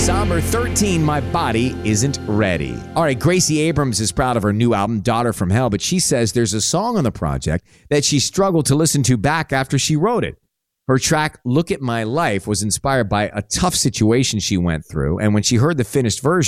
Somber 13, My Body Isn't Ready. All right, Gracie Abrams is proud of her new album, Daughter from Hell, but she says there's a song on the project that she struggled to listen to back after she wrote it. Her track, Look at My Life, was inspired by a tough situation she went through, and when she heard the finished version,